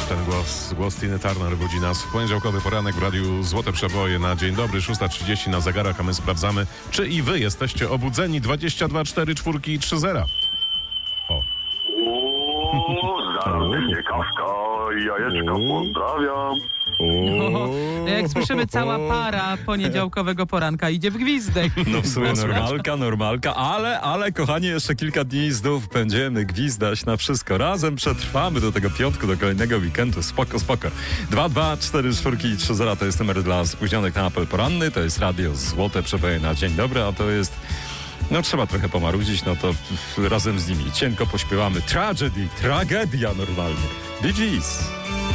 ten głos Tiny Turner budzi nas w poniedziałkowy poranek w Radiu Złote Przeboje na dzień dobry, 6:30 na zegarach, a my sprawdzamy, czy i wy jesteście obudzeni. 22 4 4 3 0. O. Zarobienie kawka i jajeczka, pozdrawiam. Jak słyszymy, cała para poniedziałkowego poranka idzie w gwizdek. No w sumie normalka, ale kochani, jeszcze kilka dni znów będziemy gwizdać na wszystko. Razem przetrwamy do tego piątku, do kolejnego weekendu. Spoko. 2, 2, 4, 4 i 3, 0 to jest numer dla spóźnionych na apel poranny. To jest Radio Złote Przeboje na dzień dobry, a to jest... No trzeba trochę pomarudzić, no to razem z nimi cienko pośpiewamy. Tragedia normalnie. Bee Gees.